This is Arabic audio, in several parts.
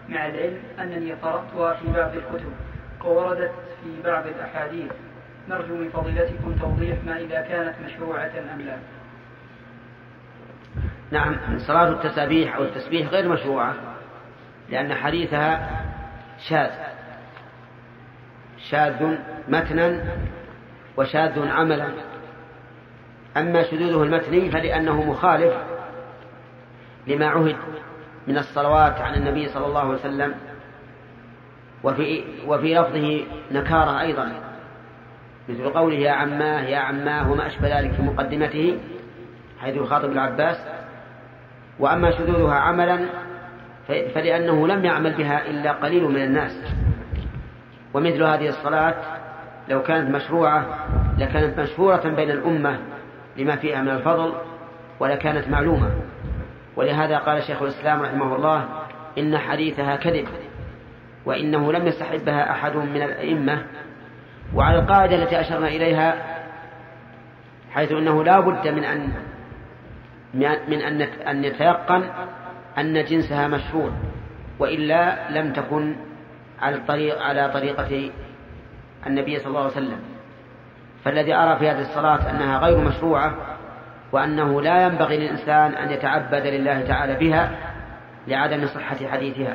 مع العلم أنني قرأتها في بعض الكتب ووردت في بعض الأحاديث. نرجو من فضيلتكم توضيح ما إذا كانت مشروعة أم لا. نعم، صلاة التسابيح أو التسبيح غير مشروعة لأن حديثها شاذ متنا وشاذ عملا. أما شذوذه المتني فلأنه مخالف لما عهد من الصلوات عن النبي صلى الله عليه وسلم، وفي لفظه نكارة أيضا، مثل قوله يا عماه يا عماه وما أشبه ذلك في مقدمته حيث يخاطب العباس. وأما شذوذها عملا فلأنه لم يعمل بها إلا قليل من الناس. ومثل هذه الصلاة لو كانت مشروعة لكانت مشهورة بين الأمة لما فيها من الفضل ولكانت معلومة. ولهذا قال شيخ الإسلام رحمه الله إن حديثها كذب وإنه لم يستحبها أحد من الأئمة. وعلى القاعدة التي أشرنا إليها حيث أنه لا بد من أن يتيقن أن جنسها مشروع، وإلا لم تكن على طريقة النبي صلى الله عليه وسلم. فالذي أرى في هذه الصلاة أنها غير مشروعة وأنه لا ينبغي للإنسان أن يتعبد لله تعالى بها لعدم صحة حديثها.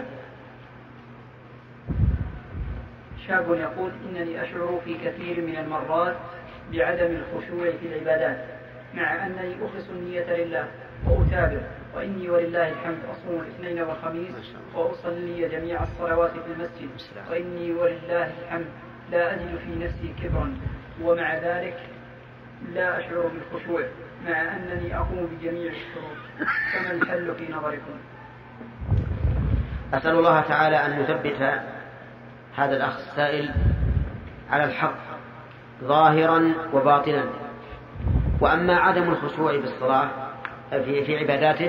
شاب يقول إنني أشعر في كثير من المرات بعدم الخشوع في العبادات مع أنني أخلص النية لله وأتابع، وإني ولله الحمد أصوم الاثنين والخميس وأصلي جميع الصلوات في المسجد، وإني ولله الحمد لا أجد في نفسي كبرا، ومع ذلك لا أشعر بالخشوع مع أنني أقوم بجميع الشروط. فما الحل في نظركم؟ أسأل الله تعالى أن يثبت هذا الأخ السائل على الحق ظاهرا وباطنا. وأما عدم الخشوع بالصلاة في عباداته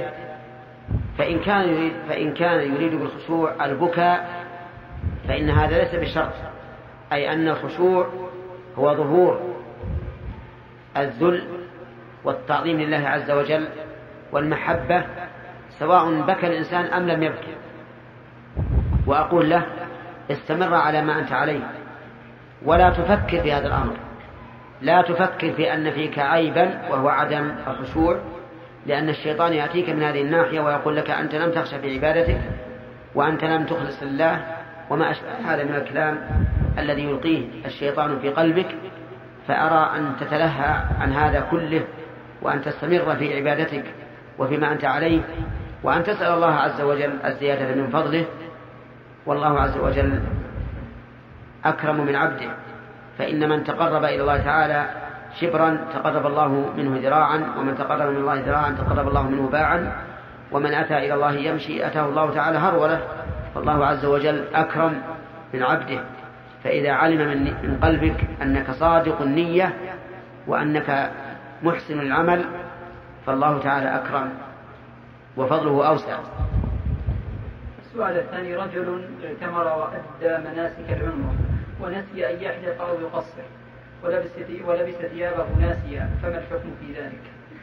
فإن كان يريد بالخشوع البكاء فإن هذا ليس بشرط، أي أن الخشوع هو ظهور الذل والتعظيم لله عز وجل والمحبة سواء بكى الإنسان أم لم يبكي. وأقول له استمر على ما أنت عليه ولا تفكر في هذا الأمر، لا تفكر في أن فيك عيبا وهو عدم الخشوع، لأن الشيطان يأتيك من هذه الناحية ويقول لك أنت لم تخشى في عبادتك وأنت لم تخلص لله وما أشبه هذا من الكلام الذي يلقيه الشيطان في قلبك. فأرى أن تتلهى عن هذا كله وأن تستمر في عبادتك وفيما أنت عليه، وأن تسأل الله عز وجل الزيادة من فضله. والله عز وجل أكرم من عبده، فإن من تقرب إلى الله تعالى شبرا تقرب الله منه ذراعا، ومن تقرب من الله ذراعا تقرب الله منه باعا، ومن أتى إلى الله يمشي أتاه الله تعالى هرولة. فالله عز وجل أكرم من عبده. فإذا علم من قلبك أنك صادق النية وأنك محسن العمل فالله تعالى أكرم وفضله أوسع. السؤال الثاني: رجل اعتمر وأدى مناسك العمرة ونسي أن يحلق أو يقصر ولبس ثيابه ناسيا، فما الحكم في ذلك؟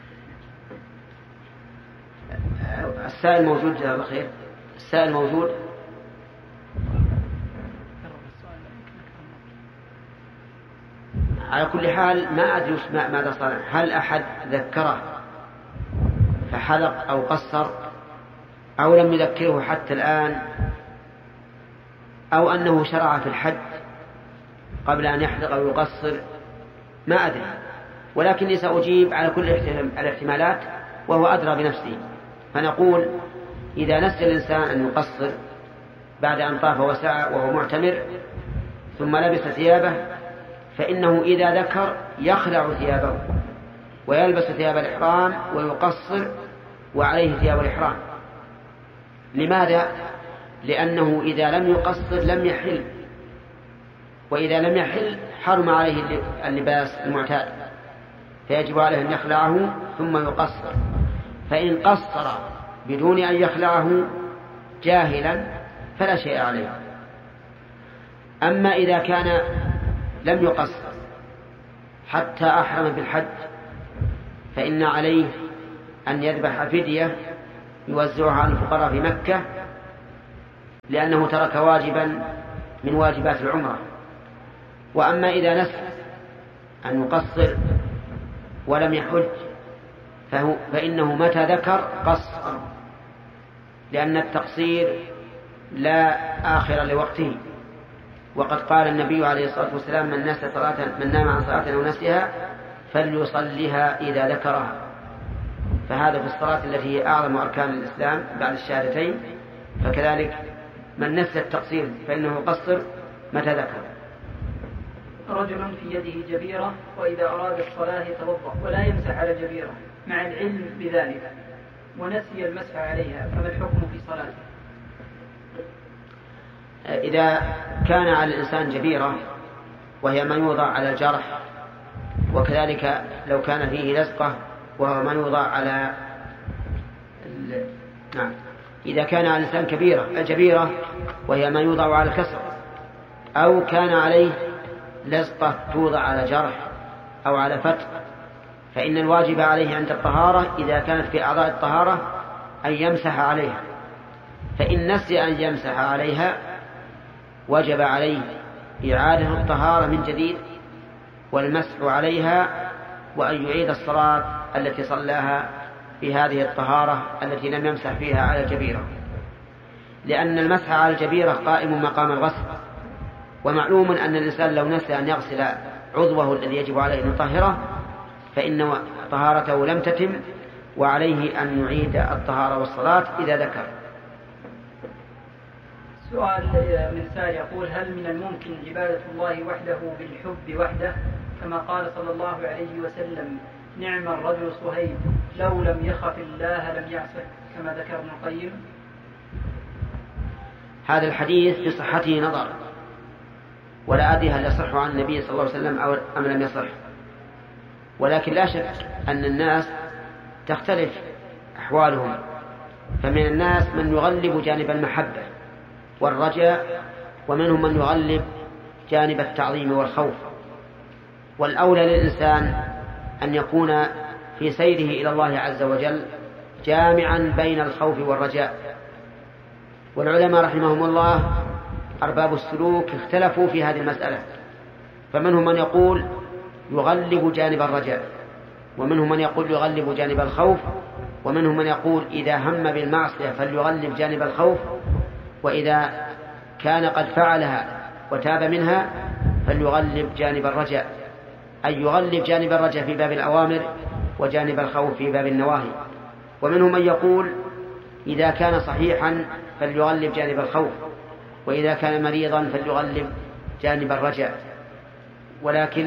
السائل موجود جزاه الله خير. السائل موجود. على كل حال ما أدري ماذا صار، هل أحد ذكره فحلق أو قصر أو لم يذكره حتى الآن، أو أنه شرع في الحج قبل أن يحلق أو يقصر، ما أدري. ولكني سأجيب على كل الاحتمالات وهو أدرى بنفسه. فنقول إذا نسي الإنسان أن يقصر بعد أن طاف وسعى وهو معتمر ثم لبس ثيابه فإنه إذا ذكر يخلع ثيابه ويلبس ثياب الإحرام ويقصر وعليه ثياب الإحرام. لماذا؟ لأنه إذا لم يقصر لم يحل، وإذا لم يحل حرم عليه اللباس المعتاد، فيجب عليه أن يخلعه ثم يقصر. فإن قصر بدون أن يخلعه جاهلا فلا شيء عليه. أما إذا كان لم يقصر حتى أحرم بالحج فإن عليه أن يذبح فدية يوزعها على الفقراء في مكة لأنه ترك واجبا من واجبات العمرة. وأما إذا نسي أن يقصر ولم يحج فإنه متى ذكر قصر، لأن التقصير لا آخر لوقته. وقد قال النبي عليه الصلاة والسلام: من نام عن صلاة أو نسيها فليصليها إذا ذكرها. فهذا في الصلاة التي هي أعظم أركان الإسلام بعد الشهادتين، فكذلك من نسي التقصير فإنه يقصر متى ذكر. رجل في يده جبيرة وإذا أراد الصلاة يتوضأ ولا يمسح على الجبيرة مع العلم بذلك ونسي المسح عليها، فما الحكم في صلاته؟ إذا كان على الإنسان جبيرة وهي ما يوضع على الجرح، وكذلك لو كان فيه لزقة وهو ما يوضع على إذا كان على الإنسان جبيرة وهي ما يوضع على الكسر، أو كان عليه لزقة توضع على جرح أو على فتق، فإن الواجب عليه عند الطهارة إذا كانت في أعضاء الطهارة أن يمسح عليها. فإن نسي أن يمسح عليها وجب عليه إعادة الطهارة من جديد والمسح عليها، وأن يعيد الصلاة التي صلاها في هذه الطهارة التي لم يمسح فيها على الجبيرة، لأن المسح على الجبيرة قائم مقام الغسل. ومعلوم أن الإنسان لو نسي أن يغسل عضوه الذي يجب عليه أن يطهره فإن طهارته لم تتم، وعليه أن يعيد الطهارة والصلاة إذا ذكر. سؤال من سائل يقول: هل من الممكن عبادة الله وحده بالحب وحده كما قال صلى الله عليه وسلم: نعم الرجل صهيب لو لم يخف الله لم يعصه، كما ذكر ابن القيم؟ هذا الحديث في صحته نظر، ولا أدري هل يصح عن النبي صلى الله عليه وسلم أم لم يصح، ولكن لا شك أن الناس تختلف أحوالهم، فمن الناس من يغلب جانب المحبة والرجاء، ومنهم من يغلب جانب التعظيم والخوف. والأولى للإنسان أن يكون في سيره إلى الله عز وجل جامعا بين الخوف والرجاء. والعلماء رحمهم الله أرباب السلوك اختلفوا في هذه المسألة، فمنهم من يقول يغلب جانب الرجاء، ومنهم من يقول يغلب جانب الخوف، ومنهم من يقول إذا هم بالمعصية فليغلب جانب الخوف، وإذا كان قد فعلها وتاب منها فليغلب جانب الرجاء، أي يغلب جانب الرجاء في باب الأوامر وجانب الخوف في باب النواهي. ومنهم من يقول إذا كان صحيحا فليغلب جانب الخوف، وإذا كان مريضا فليغلب جانب الرجاء. ولكن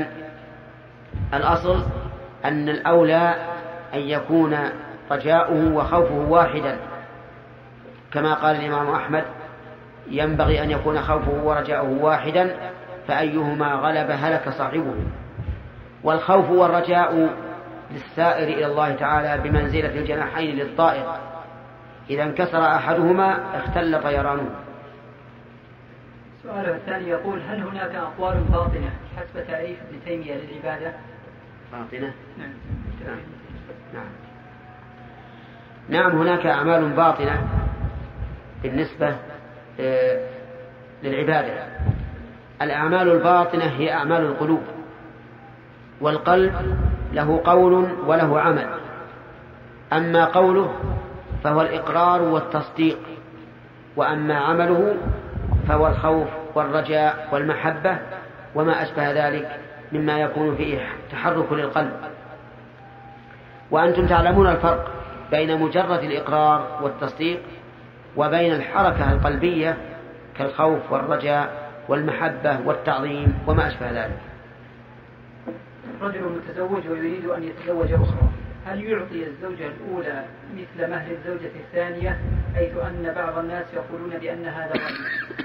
الأصل أن الأولى أن يكون رجاؤه وخوفه واحدا، كما قال الإمام أحمد: ينبغي أن يكون خوفه ورجاؤه واحدا، فأيهما غلب هلك صاحبه. والخوف والرجاء للسائر إلى الله تعالى بمنزلة الجناحين للطائر، إذا انكسر أحدهما اختل طيرانه. السؤال الثاني يقول: هل هناك أقوال باطنة حسب تعريف ابن تيمية للعبادة؟ باطنة؟ نعم. نعم، هناك أعمال باطنة بالنسبة للعبادة. الأعمال الباطنة هي أعمال القلوب، والقلب له قول وله عمل. أما قوله فهو الإقرار والتصديق، وأما عمله فهو الخوف والرجاء والمحبة وما أشبه ذلك مما يكون فيه تحرك للقلب. وأنتم تعلمون الفرق بين مجرد الإقرار والتصديق وبين الحركة القلبية كالخوف والرجاء والمحبة والتعظيم وما أشبه ذلك. رجل متزوج ويريد أن يتزوج أخرى، هل يعطي الزوجة الأولى مثل مهر الزوجة الثانية، حيث أن بعض الناس يقولون بأن هذا غني؟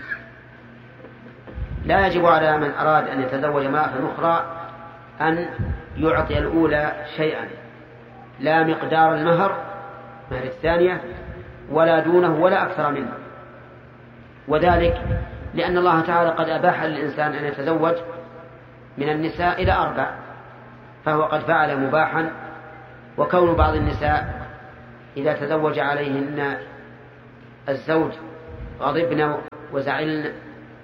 لا يجب على من أراد أن يتزوج امرأة أخرى أن يعطي الأولى شيئا، لا مقدار المهر مهر الثانية ولا دونه ولا أكثر منه، وذلك لأن الله تعالى قد أباح للإنسان أن يتزوج من النساء إلى 4، فهو قد فعل مباحا. وكون بعض النساء إذا تزوج عليهن الزوج غضبن وزعلن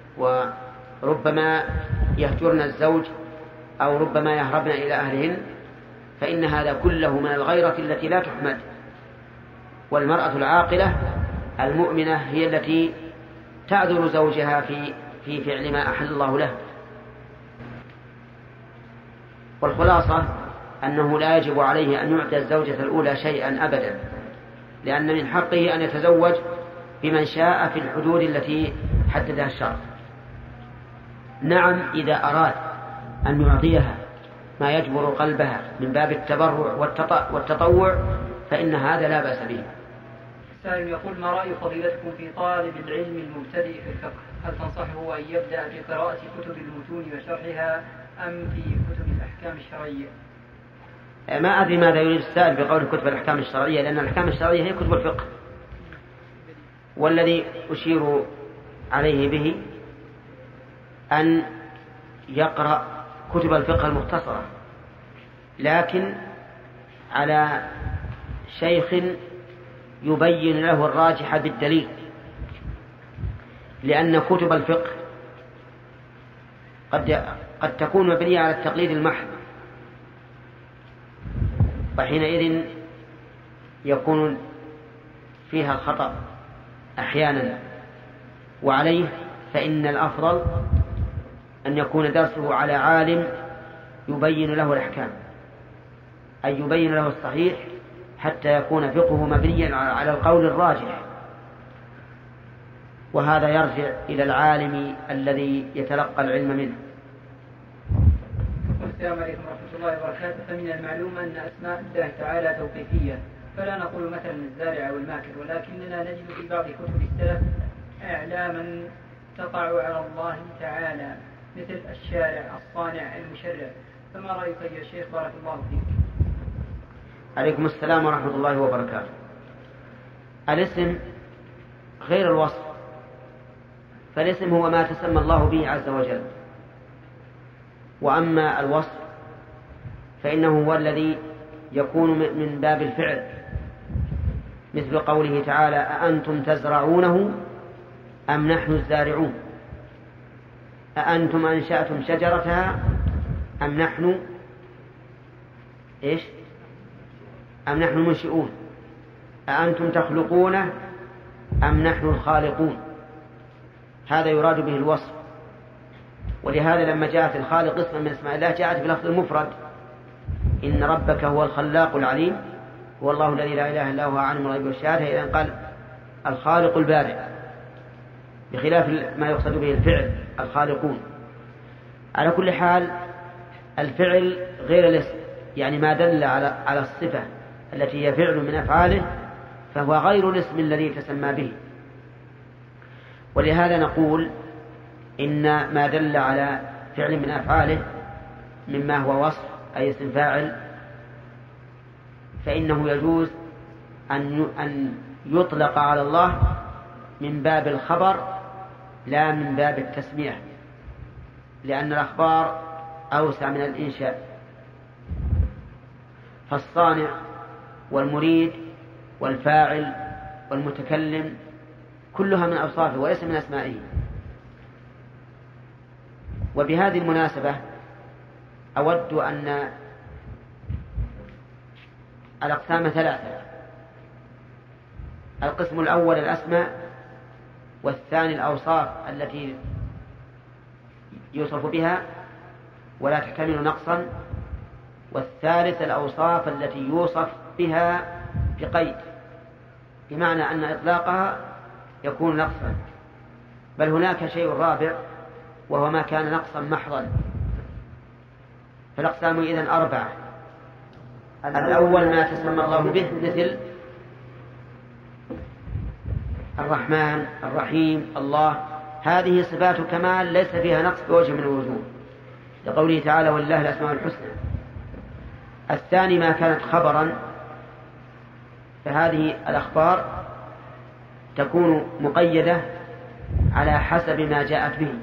وربما يهجرن الزوج أو ربما يهربن إلى أهلهن، فإن هذا كله من الغيرة التي لا تحمد. والمرأة العاقلة المؤمنة هي التي تعذر زوجها في فعل ما أحل الله له. والخلاصة أنه لا يجب عليه أن يعطي الزوجة الأولى شيئا أبدا، لأن من حقه أن يتزوج بمن شاء في الحدود التي حددها الشرع. نعم، إذا أراد أن يعطيها ما يجبر قلبها من باب التبرع والتطوع فإن هذا لا بأس به. السائل يقول: ما رأي فضيلتكم في طالب العلم المبتدئ في الفقه؟ هل تنصحه أن يبدأ بقراءة كتب المتون وشرحها أم في كتب الأحكام الشرعية؟ ما أدري ماذا يريد السائل بقول كتب الأحكام الشرعية، لأن الأحكام الشرعية هي كتب الفقه، والذي أشير عليه به أن يقرأ كتب الفقه المختصرة، لكن على شيخ يبين له الراجح بالدليل، لأن كتب الفقه قد تكون مبنية على التقليد المحض، وحينئذ يكون فيها الخطأ أحيانا. وعليه فإن الأفضل أن يكون درسه على عالم يبين له الأحكام، أي يبين له الصحيح، حتى يكون فقهه مبنيا على القول الراجح، وهذا يرجع إلى العالم الذي يتلقى العلم منه. السلام عليكم ورحمة الله وبركاته. فمن المعلوم أن أسماء الله تعالى توقيفية، فلا نقول مثلا الزارع والماكر، ولكننا نجد في بعض كتب السلف إعلاما تقع على الله تعالى مثل الشارع، الصانع، المشرع. فما رأيك يا شيخ؟ بارك الله فيك. عليكم السلام ورحمة الله وبركاته. الاسم غير الوصف، فالاسم هو ما تسمى الله به عز وجل، وأما الوصف فإنه هو الذي يكون من باب الفعل، مثل قوله تعالى: أأنتم تزرعونه أم نحن الزارعون، أأنتم أنشأتم شجرتها أم نحن أم نحن المنشئون، أأنتم تخلقونه أم نحن الخالقون. هذا يراد به الوصف. ولهذا لما جاءت الخالق اسما من اسماء الله جاءت بلفظ المفرد: إن ربك هو الخلاق العليم، هو الله الذي لا إله إلا هو عالم الغيب والشهادة. إذن قال الخالق البارئ، بخلاف ما يقصد به الفعل الخالقون. على كل حال الفعل غير الاسم، يعني ما دل على الصفة التي هي فعل من أفعاله فهو غير الاسم الذي تسمى به. ولهذا نقول إن ما دل على فعل من أفعاله مما هو وصف أي اسم فاعل فإنه يجوز أن يطلق على الله من باب الخبر لا من باب التسمية، لأن الأخبار أوسع من الإنشاء. فالصانع والمريد والفاعل والمتكلم كلها من أوصافه وليس من أسمائه. وبهذه المناسبة أود أن الأقسام ثلاثة: القسم الأول الأسماء، والثاني الأوصاف التي يوصف بها ولا تحتمل نقصا، والثالث الأوصاف التي يوصف بها بقيد، بمعنى أن إطلاقها يكون نقصا. بل هناك شيء رابع وهو ما كان نقصا محضا. فالأقسام إذن أربعة: الأول ما تسمى الله به مثل الرحمن، الرحيم، الله، هذه صفات كمال ليس فيها نقص بوجه من الوجوه، لقوله تعالى: ولله الأسماء الحسنى. الثاني ما كانت خبرا، فهذه الأخبار تكون مقيدة على حسب ما جاءت به،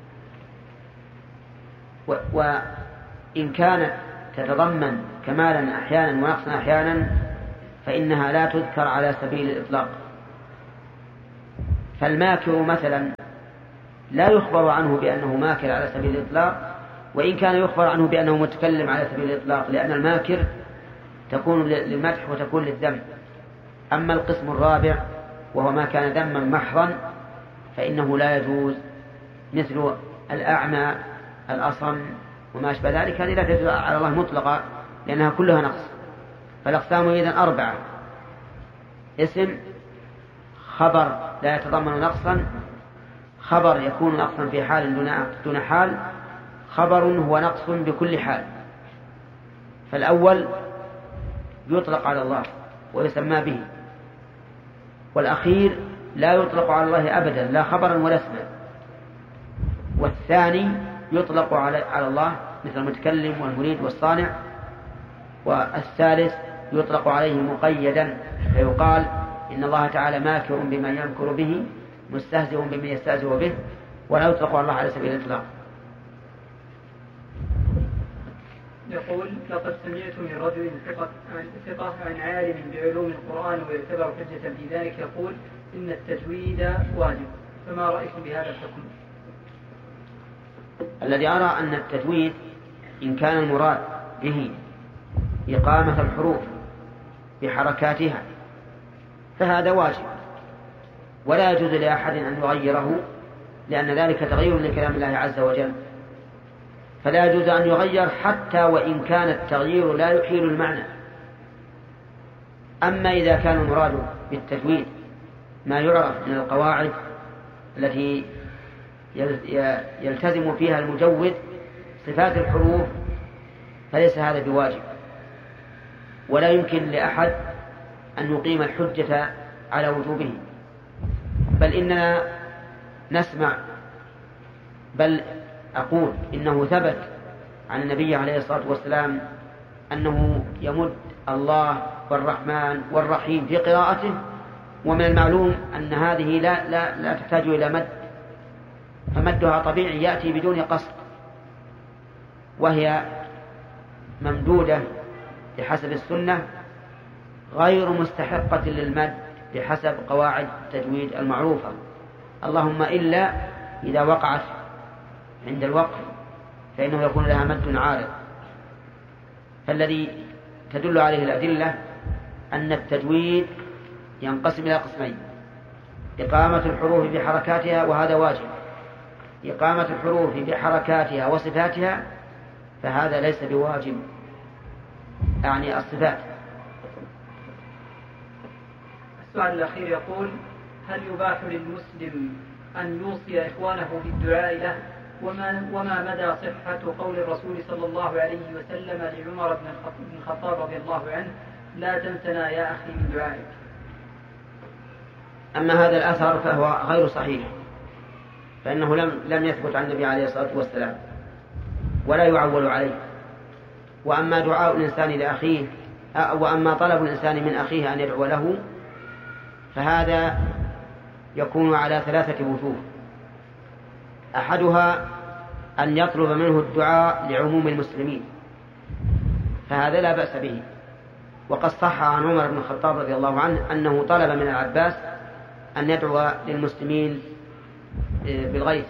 وإن كانت تتضمن كمالا أحيانا ونقصا أحيانا فإنها لا تذكر على سبيل الإطلاق. فالماكر مثلا لا يخبر عنه بأنه ماكر على سبيل الإطلاق، وإن كان يخبر عنه بأنه متكلم على سبيل الإطلاق، لأن الماكر تكون للمدح وتكون للذم. أما القسم الرابع وهو ما كان ذما محضا فإنه لا يجوز، مثل الأعمى الأصم وما أشبه ذلك، هذه لا تجوز على الله مطلقا لأنها كلها نقص. فالأقسام إذن 4: اسم، خبر لا يتضمن نقصا، خبر يكون نقصا في حال دون حال، خبر هو نقص بكل حال. فالأول يطلق على الله ويسمى به، والأخير لا يطلق على الله أبدا لا خبرا ولا اسما، والثاني يطلق على الله مثل المتكلم والمريد والصانع، والثالث يطلق عليه مقيدا فيقال إن الله تعالى ماكر بما يمكر به مستهزئ بما يستهزئ به، ولا يطلق على الله على سبيل الإطلاق. يقول: لقد سمعت من رجل ثقة عن عالم بعلوم القرآن ويعتبر حجة في ذلك يقول إن التجويد واجب، فما رأيكم بهذا الحكم؟ الذي أرى أن التجويد إن كان المراد به إقامة الحروف بحركاتها فهذا واجب، ولا يجوز لأحد أن يغيره، لأن ذلك تغيير لكلام الله عز وجل، فلا يجوز أن يغير حتى وإن كان التغيير لا يحيل المعنى. أما إذا كان المراد بالتجويد ما يعرف من القواعد التي يلتزم فيها المجود صفات الحروف فليس هذا بواجب، ولا يمكن لأحد أن يقيم الحجة على وجوبه، بل إننا نسمع، بل أقول إنه ثبت عن النبي عليه الصلاة والسلام أنه يمد الله والرحمن والرحيم في قراءته، ومن المعلوم أن هذه لا تحتاج إلى مد، فمدها طبيعي يأتي بدون قصد، وهي ممدودة بحسب السنة غير مستحقة للمد بحسب قواعد التجويد المعروفة، اللهم إلا إذا وقعت عند الوقف فإنه يكون لها مد عارض. فالذي تدل عليه الأدلة أن التجويد ينقسم إلى قسمين: إقامة الحروف بحركاتها وهذا واجب، إقامة الحروف بحركاتها وصفاتها فهذا ليس بواجب، يعني الصفات. السؤال الأخير يقول: هل يباح للمسلم أن يوصي إخوانه بالدعاء له؟ وما مدى صحة قول الرسول صلى الله عليه وسلم لعمر بن الخطاب رضي الله عنه: لا تنسنا يا أخي من دعائك؟ أما هذا الأثر فهو غير صحيح، فإنه لم يثبت عن النبي عليه الصلاة والسلام ولا يعول عليه. وأما دعاء الإنسان لأخيه وأما طلب الإنسان من أخيه أن يدعو له فهذا يكون على 3 وجوه: أحدها أن يطلب منه الدعاء لعموم المسلمين، فهذا لا بأس به، وقد صح عن عمر بن الخطاب رضي الله عنه أنه طلب من العباس أن يدعو للمسلمين بالغيث،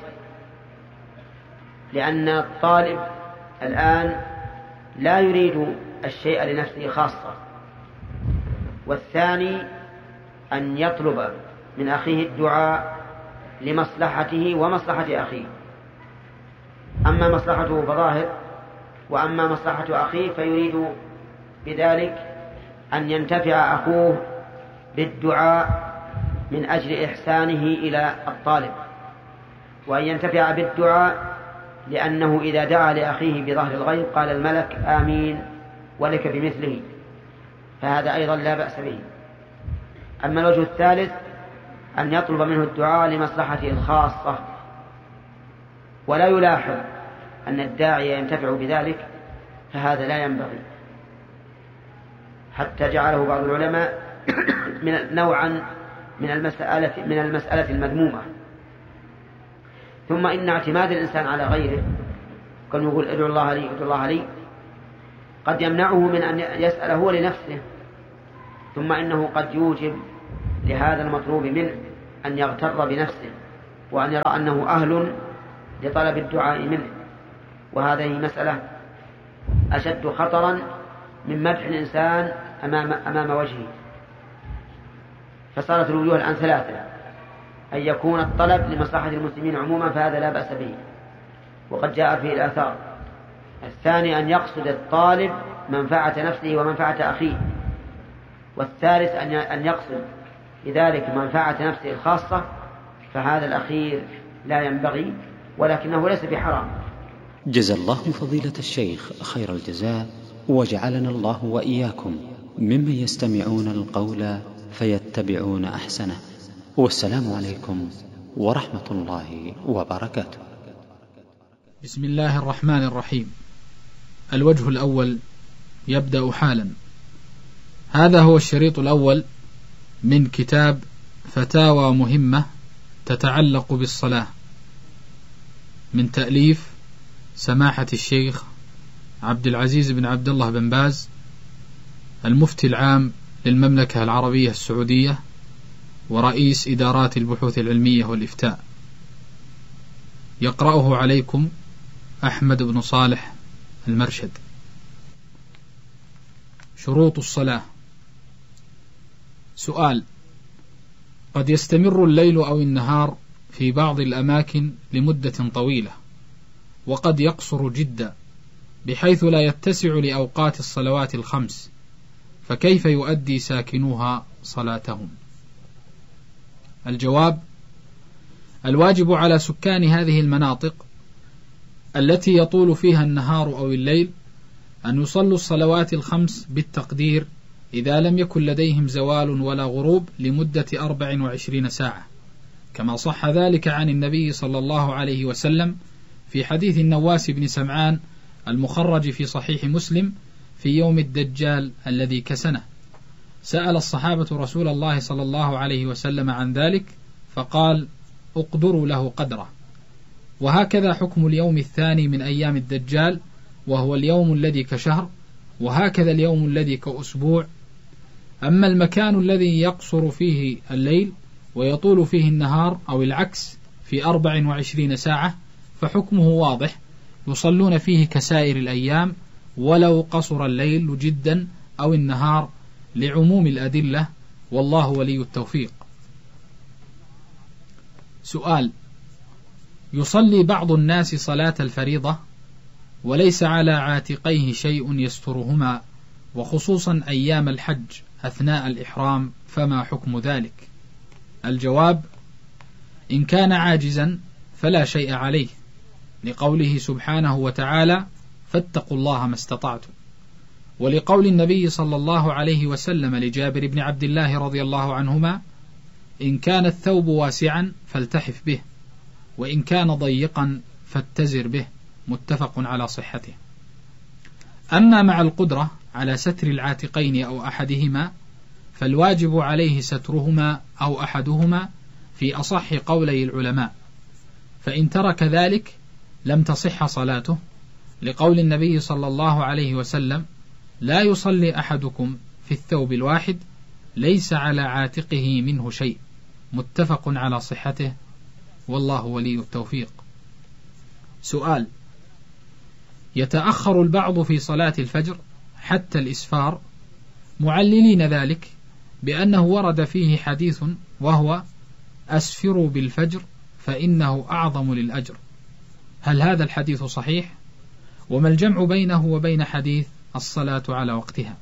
لأن الطالب الآن لا يريد الشيء لنفسه خاصة. والثاني أن يطلب من أخيه الدعاء لمصلحته ومصلحة أخيه، أما مصلحته فظاهر، وأما مصلحة أخيه فيريد بذلك أن ينتفع أخوه بالدعاء من أجل إحسانه إلى الطالب، وأن ينتفع بالدعاء لأنه إذا دعا لأخيه بظهر الغيب قال الملك آمين ولك بمثله، فهذا أيضا لا بأس به. أما الوجه الثالث أن يطلب منه الدعاء لمصلحته الخاصة ولا يلاحظ أن الداعي ينتفع بذلك، فهذا لا ينبغي، حتى جعله بعض العلماء نوعا من المسألة المذمومة. ثم إن اعتماد الإنسان على غيره، كان يقول ادعو الله لي ادعو الله لي، قد يمنعه من أن يسأل هو لنفسه، ثم إنه قد يوجب لهذا المطلوب منه أن يغتر بنفسه وأن يرى أنه أهل لطلب الدعاء منه، وهذه مسألة أشد خطرا من مدح الإنسان أمام وجهه. فصارت الوجوه الآن ثلاثة: أن يكون الطلب لمصلحة المسلمين عموما فهذا لا بأس به وقد جاء فيه الآثار. الثاني أن يقصد الطالب منفعة نفسه ومنفعة أخيه. والثالث أن يقصد لذلك منفعة نفسه الخاصة، فهذا الأخير لا ينبغي ولكنه ليس بحرام. جزا الله فضيلة الشيخ خير الجزاء، وجعلنا الله وإياكم ممن يستمعون القول فيتبعون أحسنه. والسلام عليكم ورحمة الله وبركاته. بسم الله الرحمن الرحيم. الوجه الأول يبدأ حالا. هذا هو الشريط الأول من كتاب فتاوى مهمة تتعلق بالصلاة، من تأليف سماحة الشيخ عبد العزيز بن عبد الله بن باز المفتي العام للمملكة العربية السعودية ورئيس إدارات البحوث العلمية والإفتاء. يقرأه عليكم أحمد بن صالح المرشد. شروط الصلاة. سؤال: قد يستمر الليل أو النهار في بعض الأماكن لمدة طويلة، وقد يقصر جدا بحيث لا يتسع لأوقات الصلوات الخمس، فكيف يؤدي ساكنوها صلاتهم؟ الجواب: الواجب على سكان هذه المناطق التي يطول فيها النهار أو الليل أن يصلوا الصلوات الخمس بالتقدير إذا لم يكن لديهم زوال ولا غروب لمدة 24 ساعة، كما صح ذلك عن النبي صلى الله عليه وسلم في حديث النواس بن سمعان المخرج في صحيح مسلم في يوم الدجال الذي كسنه. سأل الصحابة رسول الله صلى الله عليه وسلم عن ذلك فقال: اقدروا له قدره. وهكذا حكم اليوم الثاني من أيام الدجال، وهو اليوم الذي كشهر، وهكذا اليوم الذي كأسبوع. أما المكان الذي يقصر فيه الليل ويطول فيه النهار أو العكس في 24 ساعة فحكمه واضح، يصلون فيه كسائر الأيام ولو قصر الليل جدا أو النهار لعموم الأدلة، والله ولي التوفيق. سؤال: يصلي بعض الناس صلاة الفريضة وليس على عاتقيه شيء يسترهما، وخصوصا أيام الحج أثناء الإحرام، فما حكم ذلك؟ الجواب: إن كان عاجزا فلا شيء عليه، لقوله سبحانه وتعالى: فاتقوا الله ما استطعتم، ولقول النبي صلى الله عليه وسلم لجابر بن عبد الله رضي الله عنهما: إن كان الثوب واسعا فالتحف به، وإن كان ضيقا فاتزر به، متفق على صحته. أما مع القدرة على ستر العاتقين أو أحدهما فالواجب عليه سترهما أو أحدهما في أصح قولي العلماء، فإن ترك ذلك لم تصح صلاته، لقول النبي صلى الله عليه وسلم: لا يصلي أحدكم في الثوب الواحد ليس على عاتقه منه شيء، متفق على صحته، والله ولي التوفيق. سؤال: يتأخر البعض في صلاة الفجر حتى الإسفار، معللين ذلك بأنه ورد فيه حديث وهو: أسفروا بالفجر فإنه أعظم للأجر. هل هذا الحديث صحيح؟ وما الجمع بينه وبين حديث الصلاة على وقتها؟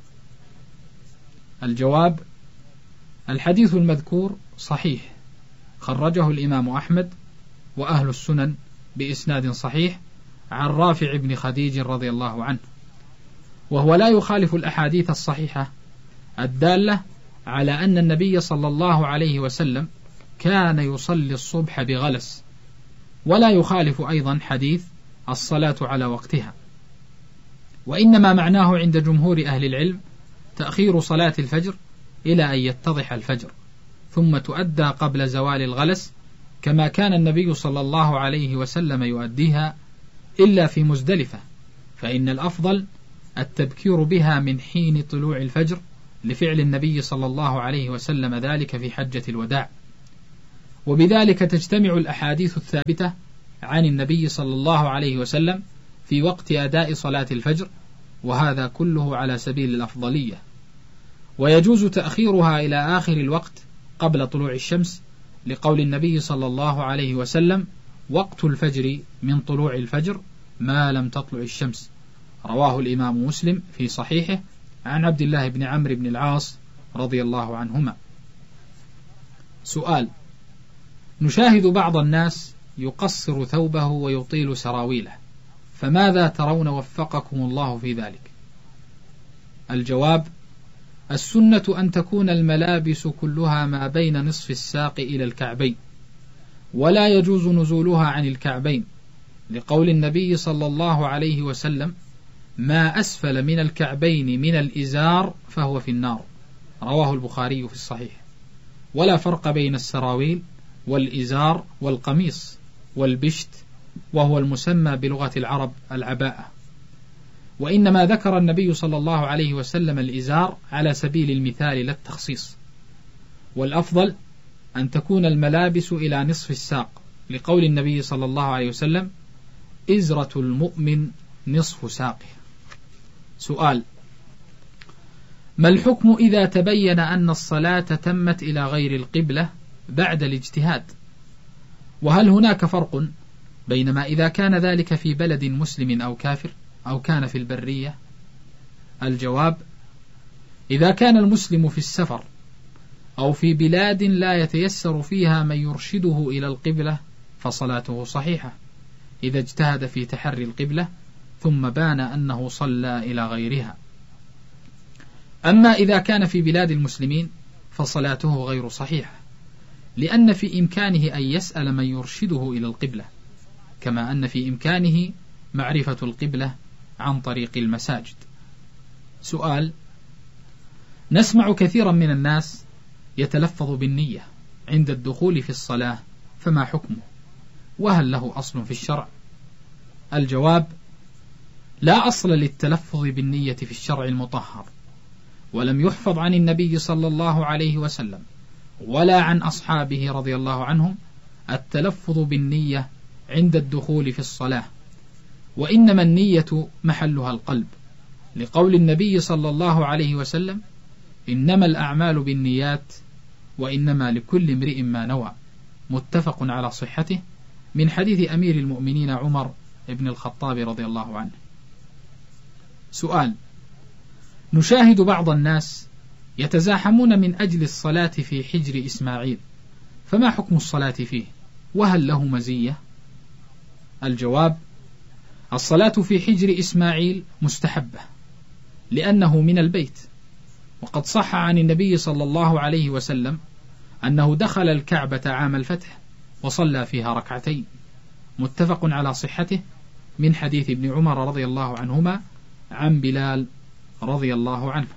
الجواب: الحديث المذكور صحيح، خرجه الإمام أحمد وأهل السنن بإسناد صحيح عن رافع بن خديج رضي الله عنه، وهو لا يخالف الأحاديث الصحيحة الدالة على أن النبي صلى الله عليه وسلم كان يصلي الصبح بغلس، ولا يخالف أيضا حديث الصلاة على وقتها، وإنما معناه عند جمهور أهل العلم تأخير صلاة الفجر إلى أن يتضح الفجر، ثم تؤدى قبل زوال الغلس، كما كان النبي صلى الله عليه وسلم يؤديها، إلا في مزدلفة، فإن الأفضل التبكير بها من حين طلوع الفجر، لفعل النبي صلى الله عليه وسلم ذلك في حجة الوداع. وبذلك تجتمع الأحاديث الثابتة عن النبي صلى الله عليه وسلم في وقت أداء صلاة الفجر، وهذا كله على سبيل الأفضلية. ويجوز تأخيرها إلى آخر الوقت قبل طلوع الشمس، لقول النبي صلى الله عليه وسلم: وقت الفجر من طلوع الفجر ما لم تطلع الشمس، رواه الإمام مسلم في صحيحه عن عبد الله بن عمرو بن العاص رضي الله عنهما. سؤال: نشاهد بعض الناس يقصر ثوبه ويطيل سراويله، فماذا ترون وفقكم الله في ذلك؟ الجواب: السنة أن تكون الملابس كلها ما بين نصف الساق إلى الكعبين، ولا يجوز نزولها عن الكعبين، لقول النبي صلى الله عليه وسلم: ما أسفل من الكعبين من الإزار فهو في النار، رواه البخاري في الصحيح. ولا فرق بين السراويل والإزار والقميص والبشت، وهو المسمى بلغة العرب العباءة، وإنما ذكر النبي صلى الله عليه وسلم الإزار على سبيل المثال لا التخصيص. والأفضل أن تكون الملابس إلى نصف الساق، لقول النبي صلى الله عليه وسلم: إزرة المؤمن نصف ساقه. سؤال: ما الحكم إذا تبين أن الصلاة تمت إلى غير القبلة بعد الاجتهاد؟ وهل هناك فرق بينما إذا كان ذلك في بلد مسلم أو كافر أو كان في البرية؟ الجواب: إذا كان المسلم في السفر أو في بلاد لا يتيسر فيها من يرشده إلى القبلة فصلاته صحيحة إذا اجتهد في تحري القبلة ثم بان أنه صلى إلى غيرها. أما إذا كان في بلاد المسلمين فصلاته غير صحيحة، لأن في إمكانه أن يسأل من يرشده إلى القبلة، كما أن في إمكانه معرفة القبلة عن طريق المساجد. سؤال: نسمع كثيرا من الناس يتلفظ بالنية عند الدخول في الصلاة، فما حكمه؟ وهل له أصل في الشرع؟ الجواب: لا أصل للتلفظ بالنية في الشرع المطهر، ولم يحفظ عن النبي صلى الله عليه وسلم ولا عن أصحابه رضي الله عنهم التلفظ بالنية عند الدخول في الصلاة، وإنما النية محلها القلب، لقول النبي صلى الله عليه وسلم: إنما الأعمال بالنيات وإنما لكل امرئ ما نوى، متفق على صحته من حديث أمير المؤمنين عمر بن الخطاب رضي الله عنه. سؤال: نشاهد بعض الناس يتزاحمون من أجل الصلاة في حجر إسماعيل، فما حكم الصلاة فيه؟ وهل له مزية؟ الجواب: الصلاة في حجر إسماعيل مستحبة، لأنه من البيت، وقد صح عن النبي صلى الله عليه وسلم أنه دخل الكعبة عام الفتح وصلى فيها ركعتين، متفق على صحته من حديث ابن عمر رضي الله عنهما عن بلال رضي الله عنه.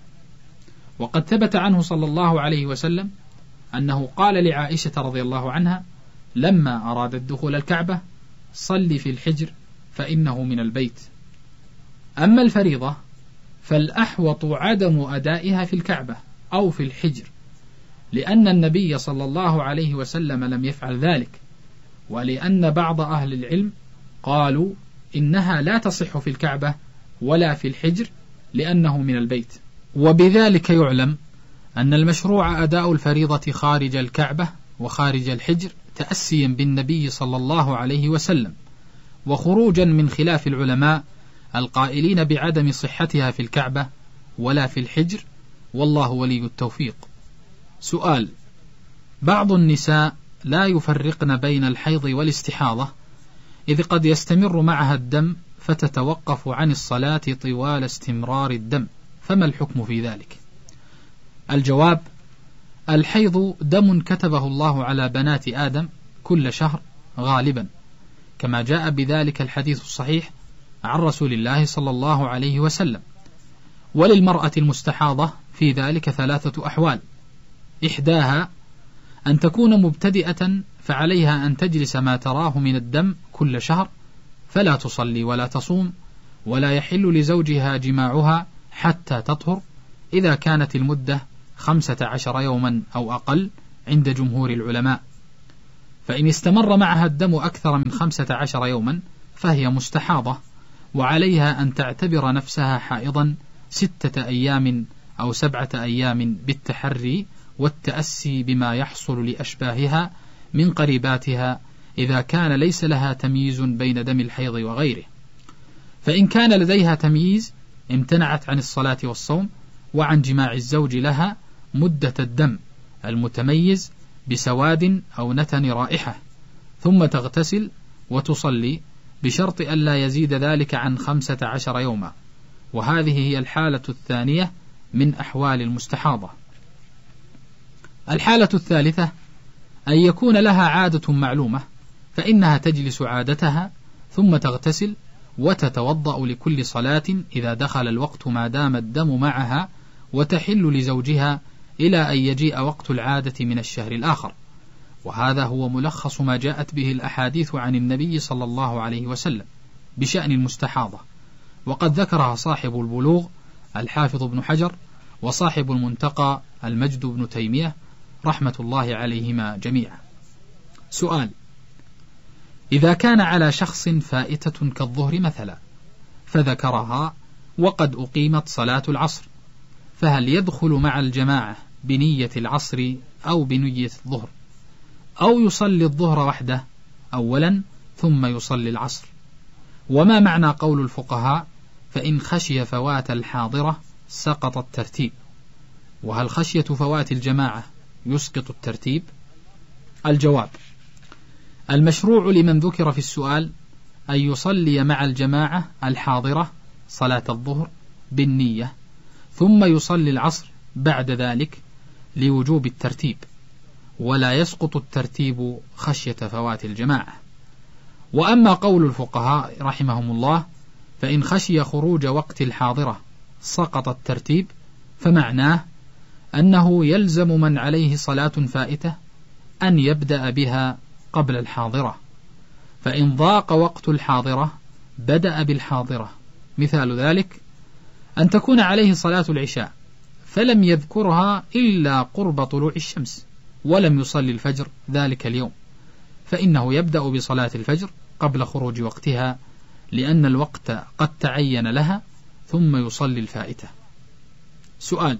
وقد ثبت عنه صلى الله عليه وسلم أنه قال لعائشة رضي الله عنها لما أراد الدخول الكعبة: صل في الحجر فإنه من البيت. أما الفريضة فالأحوط عدم أدائها في الكعبة أو في الحجر، لأن النبي صلى الله عليه وسلم لم يفعل ذلك، ولأن بعض أهل العلم قالوا إنها لا تصح في الكعبة ولا في الحجر لأنه من البيت. وبذلك يعلم أن المشروع أداء الفريضة خارج الكعبة وخارج الحجر تأسيا بالنبي صلى الله عليه وسلم، وخروجا من خلاف العلماء القائلين بعدم صحتها في الكعبة ولا في الحجر، والله ولي التوفيق. سؤال: بعض النساء لا يفرقن بين الحيض والاستحاضة، إذ قد يستمر معها الدم فتتوقف عن الصلاة طوال استمرار الدم، فما الحكم في ذلك؟ الجواب: الحيض دم كتبه الله على بنات آدم كل شهر غالبا، كما جاء بذلك الحديث الصحيح عن رسول الله صلى الله عليه وسلم. وللمرأة المستحاضة في ذلك 3 أحوال: إحداها أن تكون مبتدئة فعليها أن تجلس ما تراه من الدم كل شهر، فلا تصلي ولا تصوم، ولا يحل لزوجها جماعها حتى تطهر، إذا كانت المدة 15 يوما أو أقل عند جمهور العلماء. فإن استمر معها الدم أكثر من 15 يوما فهي مستحاضة، وعليها أن تعتبر نفسها حائضا 6 أيام أو 7 أيام بالتحري والتأسي بما يحصل لأشباهها من قريباتها إذا كان ليس لها تمييز بين دم الحيض وغيره. فإن كان لديها تمييز امتنعت عن الصلاة والصوم وعن جماع الزوج لها مدة الدم المتميز بسواد أو نتن رائحة، ثم تغتسل وتصلي بشرط ألا يزيد ذلك عن 15 يوما، وهذه هي الحالة الثانية من أحوال المستحاضة. الحالة الثالثة أن يكون لها عادة معلومة، فإنها تجلس عادتها ثم تغتسل وتتوضأ لكل صلاة إذا دخل الوقت ما دام الدم معها، وتحل لزوجها إلى أن يجيء وقت العادة من الشهر الآخر. وهذا هو ملخص ما جاءت به الأحاديث عن النبي صلى الله عليه وسلم بشأن المستحاضة، وقد ذكرها صاحب البلوغ الحافظ ابن حجر، وصاحب المنتقى المجد بن تيمية رحمة الله عليهما جميعا. سؤال: إذا كان على شخص فائتة كالظهر مثلا فذكرها وقد أقيمت صلاة العصر، فهل يدخل مع الجماعة بنية العصر أو بنية الظهر، أو يصلي الظهر وحده أولا ثم يصلي العصر؟ وما معنى قول الفقهاء فإن خشي فوات الحاضرة سقط الترتيب؟ وهل خشية فوات الجماعة يسقط الترتيب؟ الجواب: المشروع لمن ذكر في السؤال أن يصلي مع الجماعة الحاضرة صلاة الظهر بالنية، ثم يصلي العصر بعد ذلك لوجوب الترتيب، ولا يسقط الترتيب خشية فوات الجماعة. وأما قول الفقهاء رحمهم الله فإن خشي خروج وقت الحاضرة سقط الترتيب، فمعناه أنه يلزم من عليه صلاة فائتة أن يبدأ بها قبل الحاضرة، فإن ضاق وقت الحاضرة بدأ بالحاضرة. مثال ذلك أن تكون عليه صلاة العشاء فلم يذكرها إلا قرب طلوع الشمس ولم يصلي الفجر ذلك اليوم، فإنه يبدأ بصلاة الفجر قبل خروج وقتها لأن الوقت قد تعين لها، ثم يصلي الفائتة. سؤال: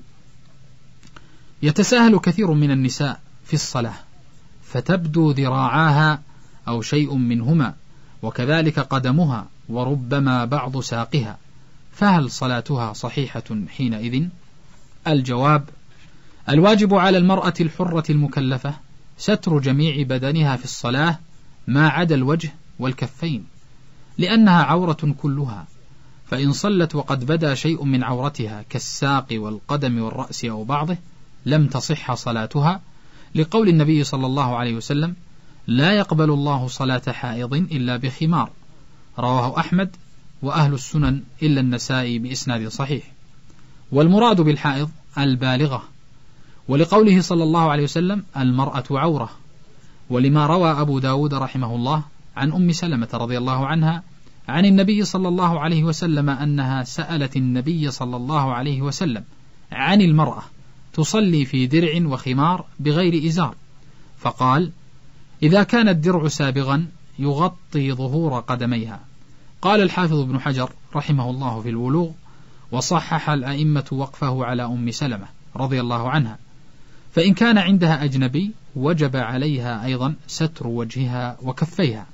يتساهل كثير من النساء في الصلاة فتبدو ذراعاها أو شيء منهما، وكذلك قدمها وربما بعض ساقها، فهل صلاتها صحيحة حينئذ؟ الجواب: الواجب على المرأة الحرة المكلفة ستر جميع بدنها في الصلاة ما عدا الوجه والكفين، لأنها عورة كلها، فإن صلت وقد بدا شيء من عورتها كالساق والقدم والرأس أو بعضه لم تصح صلاتها، لقول النبي صلى الله عليه وسلم: لا يقبل الله صلاة حائض إلا بخمار، رواه أحمد وأهل السنن إلا النسائي بإسناد صحيح. والمراد بالحائض البالغة، ولقوله صلى الله عليه وسلم: المرأة عورة، ولما روى أبو داود رحمه الله عن أم سلمة رضي الله عنها عن النبي صلى الله عليه وسلم أنها سألت النبي صلى الله عليه وسلم عن المرأة تصلي في درع وخمار بغير إزار، فقال: إذا كان الدرع سابغا يغطي ظهور قدميها. قال الحافظ ابن حجر رحمه الله في البلوغ: وصحح الأئمة وقفه على أم سلمة رضي الله عنها، فإن كان عندها أجنبي وجب عليها أيضا ستر وجهها وكفيها.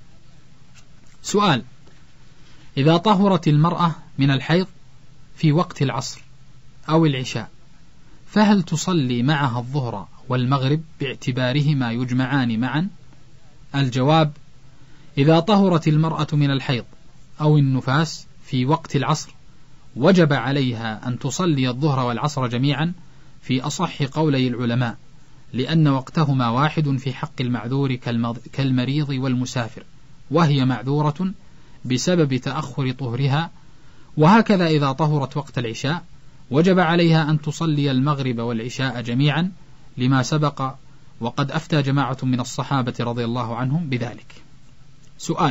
سؤال: إذا طهرت المرأة من الحيض في وقت العصر أو العشاء فهل تصلي معها الظهر والمغرب باعتبارهما يجمعان معا؟ الجواب: إذا طهرت المرأة من الحيض أو النفاس في وقت العصر وجب عليها أن تصلي الظهر والعصر جميعا في أصح قولي العلماء، لأن وقتهما واحد في حق المعذور كالمريض والمسافر، وهي معذورة بسبب تأخر طهرها. وهكذا إذا طهرت وقت العشاء وجب عليها أن تصلي المغرب والعشاء جميعا لما سبق، وقد أفتى جماعة من الصحابة رضي الله عنهم بذلك. سؤال: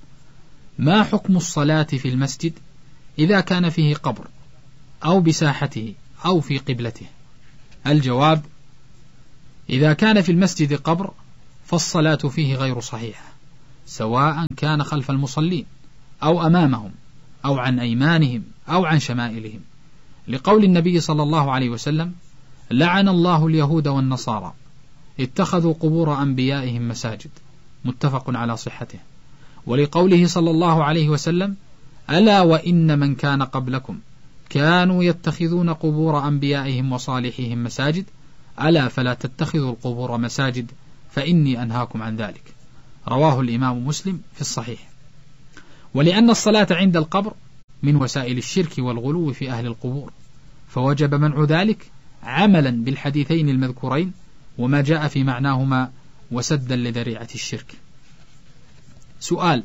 ما حكم الصلاة في المسجد إذا كان فيه قبر أو بساحته أو في قبلته؟ الجواب: إذا كان في المسجد قبر فالصلاة فيه غير صحيحة، سواء كان خلف المصلين أو أمامهم أو عن أيمانهم أو عن شمائلهم، لقول النبي صلى الله عليه وسلم: لعن الله اليهود والنصارى اتخذوا قبور أنبيائهم مساجد، متفق على صحته. ولقوله صلى الله عليه وسلم: ألا وإن من كان قبلكم كانوا يتخذون قبور أنبيائهم وصالحيهم مساجد، ألا فلا تتخذوا القبور مساجد فإني أنهاكم عن ذلك. رواه الإمام مسلم في الصحيح. ولأن الصلاة عند القبر من وسائل الشرك والغلو في أهل القبور، فوجب منع ذلك عملا بالحديثين المذكورين وما جاء في معناهما وسدا لذريعة الشرك. سؤال: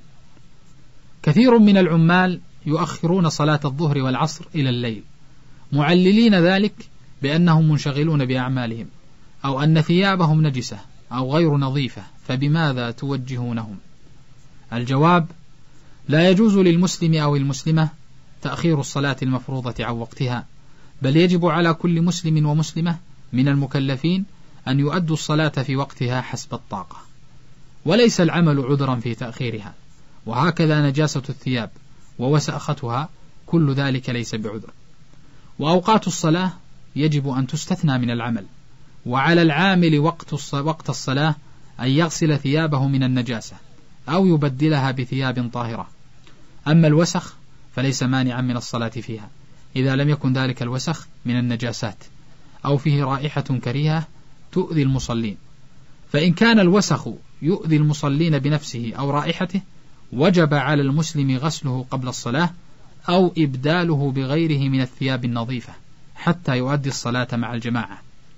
كثير من العمال يؤخرون صلاة الظهر والعصر إلى الليل، معللين ذلك بأنهم منشغلون بأعمالهم أو أن ثيابهم نجسة أو غير نظيفة، فبماذا توجهونهم؟ الجواب: لا يجوز للمسلم أو المسلمة تأخير الصلاة المفروضة عن وقتها، بل يجب على كل مسلم ومسلمة من المكلفين أن يؤدوا الصلاة في وقتها حسب الطاقة، وليس العمل عذرا في تأخيرها، وهكذا نجاسة الثياب ووساختها كل ذلك ليس بعذر. وأوقات الصلاة يجب أن تستثنى من العمل، وعلى العامل وقت الصلاة أن يغسل ثيابه من النجاسة أو يبدلها بثياب طاهرة. أما الوسخ فليس مانعا من الصلاة فيها إذا لم يكن ذلك الوسخ من النجاسات أو فيه رائحة كريهة تؤذي المصلين، فإن كان الوسخ يؤذي المصلين بنفسه أو رائحته وجب على المسلم غسله قبل الصلاة أو إبداله بغيره من الثياب النظيفة حتى يؤدي الصلاة مع الجماعة.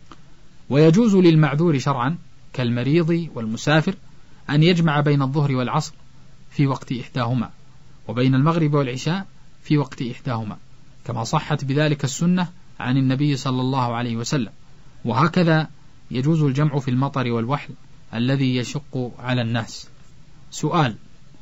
ويجوز للمعذور شرعا كالمريض والمسافر أن يجمع بين الظهر والعصر في وقت إحداهما، وبين المغرب والعشاء في وقت إحداهما، كما صحت بذلك السنة عن النبي صلى الله عليه وسلم. وهكذا يجوز الجمع في المطر والوحل الذي يشق على الناس. سؤال: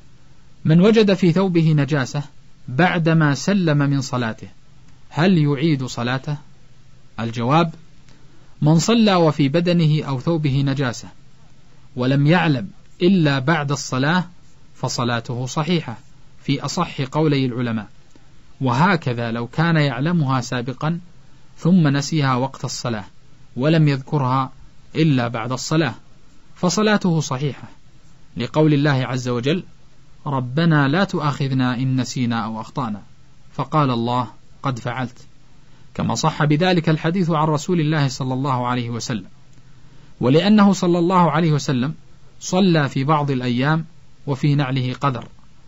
من وجد في ثوبه نجاسة بعدما سلم من صلاته هل يعيد صلاته؟ الجواب: من صلى وفي بدنه أو ثوبه نجاسة ولم يعلم إلا بعد الصلاة فصلاته صحيحة في أصح قولي العلماء، وهكذا لو كان يعلمها سابقا ثم نسيها وقت الصلاة ولم يذكرها إلا بعد الصلاة فصلاته صحيحة، لقول الله عز وجل: ربنا لا تؤاخذنا إن نسينا أو أخطأنا، فقال الله: قد فعلت، كما صح بذلك الحديث عن رسول الله صلى الله عليه وسلم. ولأنه صلى الله عليه وسلم صلى في بعض الأيام وفي نعله قدر،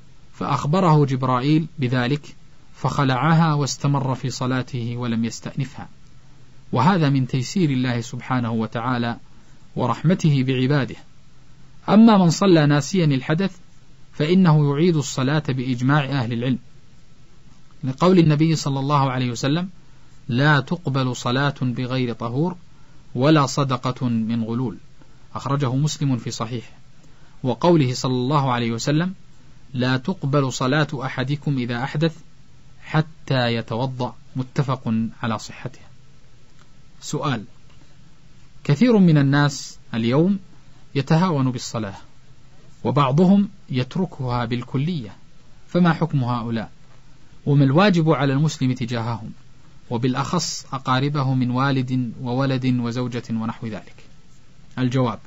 فأخبره جبرائيل بذلك فخلعها واستمر في صلاته ولم يستأنفها، وهذا من تيسير الله سبحانه وتعالى ورحمته بعباده. أما من صلى ناسيا الحدث فإنه يعيد الصلاة بإجماع أهل العلم، لقول النبي صلى الله عليه وسلم: لا تقبل صلاة بغير طهور ولا صدقة من غلول، أخرجه مسلم في صحيح. وقوله صلى الله عليه وسلم: لا تقبل صلاة أحدكم إذا أحدث حتى يتوضأ، متفق على صحته. سؤال: كثير من الناس اليوم يتهاون بالصلاة وبعضهم يتركها بالكلية، فما حكم هؤلاء؟ وما الواجب على المسلم تجاههم، وبالأخص أقاربه من والد وولد وزوجة ونحو ذلك؟ الجواب: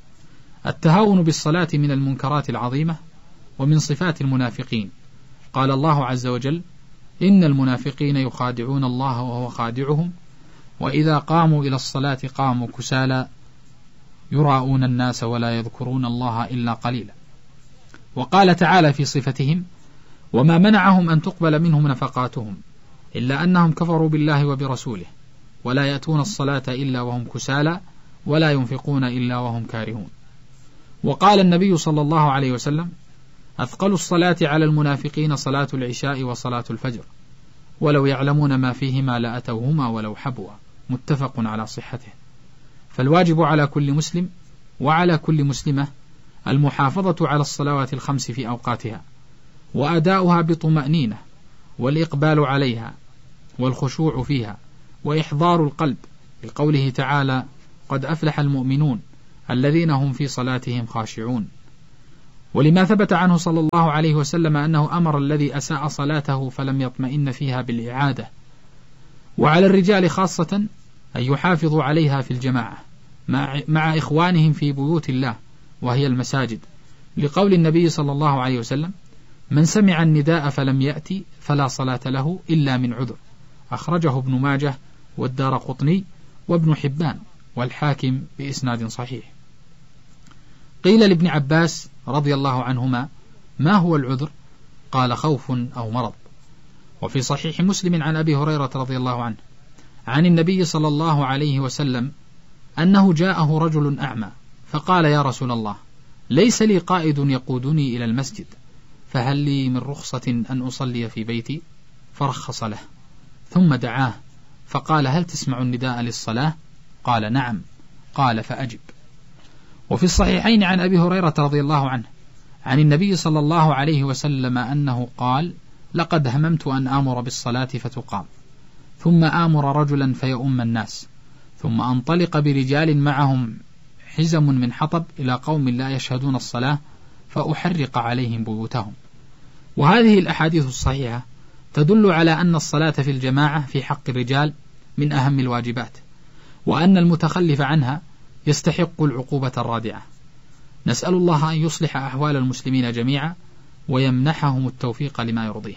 التهاون بالصلاة من المنكرات العظيمة ومن صفات المنافقين. قال الله عز وجل: إن المنافقين يخادعون الله وهو خادعهم وإذا قاموا إلى الصلاة قاموا كسالى يراءون الناس ولا يذكرون الله إلا قليلا. وقال تعالى في صفتهم: وما منعهم أن تقبل منهم نفقاتهم إلا أنهم كفروا بالله وبرسوله ولا يأتون الصلاة إلا وهم كسالى ولا ينفقون إلا وهم كارهون. وقال النبي صلى الله عليه وسلم: أثقل الصلاة على المنافقين صلاة العشاء وصلاة الفجر ولو يعلمون ما فيهما لأتوهما ولو حبوا، متفق على صحته. فالواجب على كل مسلم وعلى كل مسلمة المحافظة على الصلوات الخمس في أوقاتها وأداؤها بطمأنينة والإقبال عليها والخشوع فيها وإحضار القلب، لقوله تعالى: قد أفلح المؤمنون الذين هم في صلاتهم خاشعون. ولما ثبت عنه صلى الله عليه وسلم أنه أمر الذي أساء صلاته فلم يطمئن فيها بالإعادة. وعلى الرجال خاصة أن يحافظوا عليها في الجماعة مع إخوانهم في بيوت الله وهي المساجد، لقول النبي صلى الله عليه وسلم: من سمع النداء فلم يأتي فلا صلاة له إلا من عذر. أخرجه ابن ماجه والدارقطني وابن حبان والحاكم بإسناد صحيح. قيل لابن عباس رضي الله عنهما: ما هو العذر؟ قال: خوف أو مرض. وفي صحيح مسلم عن أبي هريرة رضي الله عنه عن النبي صلى الله عليه وسلم أنه جاءه رجل أعمى فقال: يا رسول الله، ليس لي قائد يقودني إلى المسجد، فهل لي من رخصة أن أصلي في بيتي؟ فرخص له، ثم دعاه فقال: هل تسمع النداء للصلاة؟ قال: نعم. قال: فأجب. وفي الصحيحين عن أبي هريرة رضي الله عنه عن النبي صلى الله عليه وسلم أنه قال: لقد هممت أن آمر بالصلاة فتقام، ثم آمر رجلا فيؤم الناس، ثم أنطلق برجال معهم حزم من حطب إلى قوم لا يشهدون الصلاة فأحرق عليهم بيوتهم. وهذه الأحاديث الصحيحة تدل على أن الصلاة في الجماعة في حق الرجال من أهم الواجبات، وأن المتخلف عنها يستحق العقوبة الرادعة. نسأل الله أن يصلح أحوال المسلمين جميعا ويمنحهم التوفيق لما يرضيه.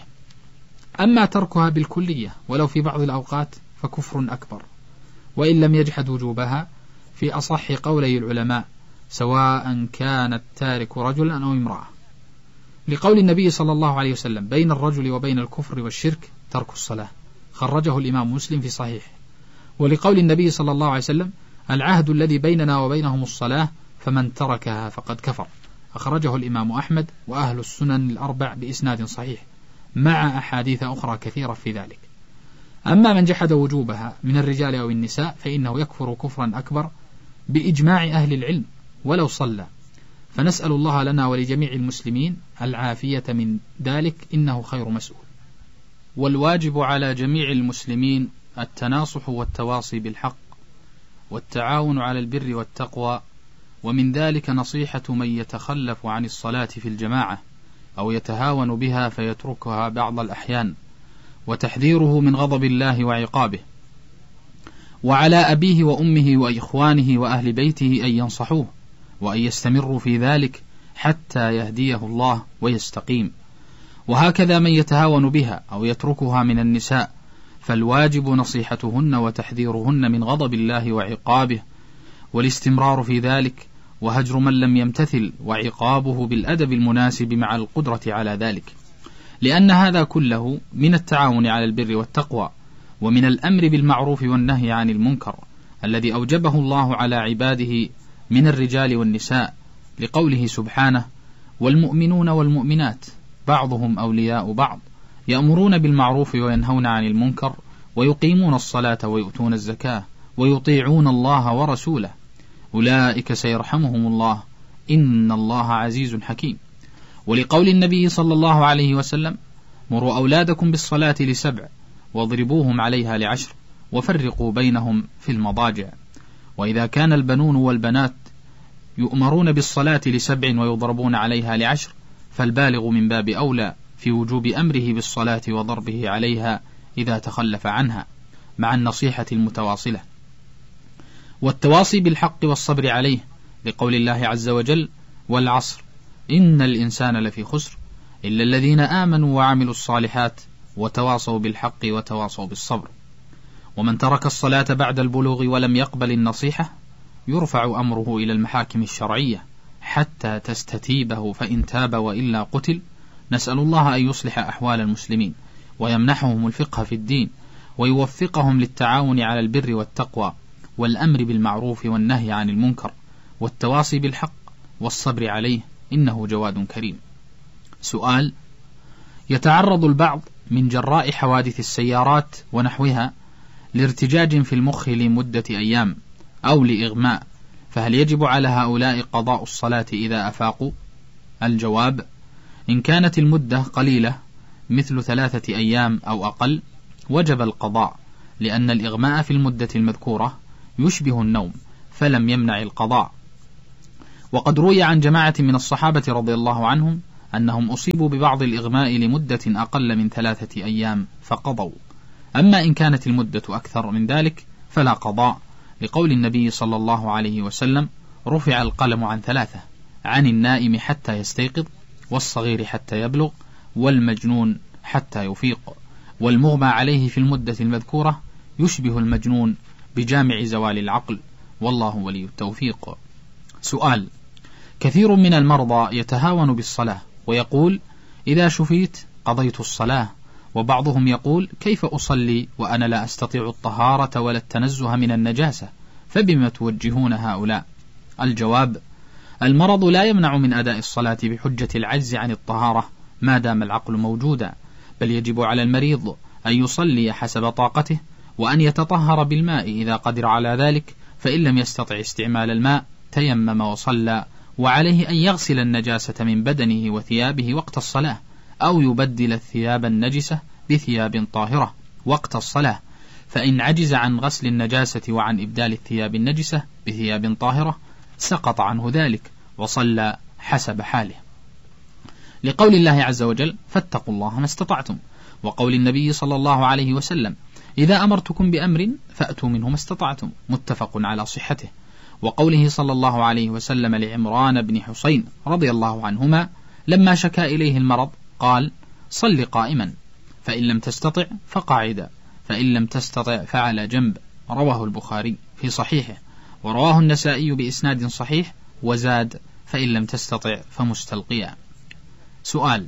أما تركها بالكلية ولو في بعض الأوقات فكفر أكبر، وإن لم يجحد وجوبها في أصح قولي العلماء، سواء كان التارك رجلا أو امرأة، لقول النبي صلى الله عليه وسلم: بين الرجل وبين الكفر والشرك ترك الصلاة. خرجه الإمام مسلم في صحيح. ولقول النبي صلى الله عليه وسلم: العهد الذي بيننا وبينهم الصلاة، فمن تركها فقد كفر. أخرجه الإمام أحمد وأهل السنن الأربع بإسناد صحيح، مع أحاديث أخرى كثيرة في ذلك. أما من جحد وجوبها من الرجال أو النساء فإنه يكفر كفرا أكبر بإجماع أهل العلم ولو صلى. فنسأل الله لنا ولجميع المسلمين العافية من ذلك، إنه خير مسؤول. والواجب على جميع المسلمين التناصح والتواصي بالحق والتعاون على البر والتقوى، ومن ذلك نصيحة من يتخلف عن الصلاة في الجماعة أو يتهاون بها فيتركها بعض الأحيان، وتحذيره من غضب الله وعقابه. وعلى أبيه وأمه وإخوانه وأهل بيته أن ينصحوه وأن يستمروا في ذلك حتى يهديه الله ويستقيم. وهكذا من يتهاون بها أو يتركها من النساء، فالواجب نصيحتهن وتحذيرهن من غضب الله وعقابه، والاستمرار في ذلك، وهجر من لم يمتثل، وعقابه بالأدب المناسب مع القدرة على ذلك، لأن هذا كله من التعاون على البر والتقوى، ومن الأمر بالمعروف والنهي عن المنكر الذي أوجبه الله على عباده من الرجال والنساء، لقوله سبحانه: والمؤمنون والمؤمنات بعضهم أولياء بعض يأمرون بالمعروف وينهون عن المنكر ويقيمون الصلاة ويؤتون الزكاة ويطيعون الله ورسوله أولئك سيرحمهم الله إن الله عزيز حكيم. ولقول النبي صلى الله عليه وسلم: مروا أولادكم بالصلاة ل7 واضربوهم عليها ل10 وفرقوا بينهم في المضاجع. وإذا كان البنون والبنات يؤمرون بالصلاة ل7 ويضربون عليها ل10، فالبالغ من باب أولى في وجوب أمره بالصلاة وضربه عليها إذا تخلف عنها، مع النصيحة المتواصلة والتواصي بالحق والصبر عليه، لقول الله عز وجل: والعصر إن الإنسان لفي خسر إلا الذين آمنوا وعملوا الصالحات وتواصوا بالحق وتواصوا بالصبر. ومن ترك الصلاة بعد البلوغ ولم يقبل النصيحة يرفع أمره إلى المحاكم الشرعية حتى تستتيبه، فإن تاب وإلا قتل. نسأل الله أن يصلح أحوال المسلمين ويمنحهم الفقه في الدين، ويوفقهم للتعاون على البر والتقوى والأمر بالمعروف والنهي عن المنكر والتواصي بالحق والصبر عليه، إنه جواد كريم. سؤال: يتعرض البعض من جراء حوادث السيارات ونحوها لارتجاج في المخ لمدة أيام أو لإغماء، فهل يجب على هؤلاء قضاء الصلاة إذا أفاقوا؟ الجواب: إن كانت المدة قليلة مثل 3 أيام أو أقل وجب القضاء، لأن الإغماء في المدة المذكورة يشبه النوم فلم يمنع القضاء. وقد روي عن جماعة من الصحابة رضي الله عنهم أنهم أصيبوا ببعض الإغماء لمدة أقل من 3 أيام فقضوا. أما إن كانت المدة أكثر من ذلك فلا قضاء، لقول النبي صلى الله عليه وسلم: رفع القلم عن 3، عن النائم حتى يستيقظ، والصغير حتى يبلغ، والمجنون حتى يفيق. والمغمى عليه في المدة المذكورة يشبه المجنون بجامع زوال العقل، والله ولي التوفيق. سؤال: كثير من المرضى يتهاون بالصلاة ويقول: إذا شفيت قضيت الصلاة، وبعضهم يقول: كيف أصلي وأنا لا أستطيع الطهارة ولا التنزه من النجاسة، فبما توجهون هؤلاء؟ الجواب: المرض لا يمنع من أداء الصلاة بحجة العجز عن الطهارة ما دام العقل موجودا، بل يجب على المريض أن يصلي حسب طاقته، وأن يتطهر بالماء إذا قدر على ذلك، فإن لم يستطع استعمال الماء تيمم وصلى، وعليه أن يغسل النجاسة من بدنه وثيابه وقت الصلاة، أو يبدل الثياب النجسة بثياب طاهرة وقت الصلاة، فإن عجز عن غسل النجاسة وعن إبدال الثياب النجسة بثياب طاهرة سقط عنه ذلك وصلى حسب حاله، لقول الله عز وجل: فاتقوا الله ما استطعتم، وقول النبي صلى الله عليه وسلم: إذا أمرتكم بأمر فأتوا منه ما استطعتم، متفق على صحته، وقوله صلى الله عليه وسلم لعمران بن حسين رضي الله عنهما لما شكا إليه المرض قال: صل قائما، فإن لم تستطع فقاعدا، فإن لم تستطع فعلى جنب. رواه البخاري في صحيحه، ورواه النسائي بإسناد صحيح، وزاد: فإن لم تستطع فمستلقيا. سؤال: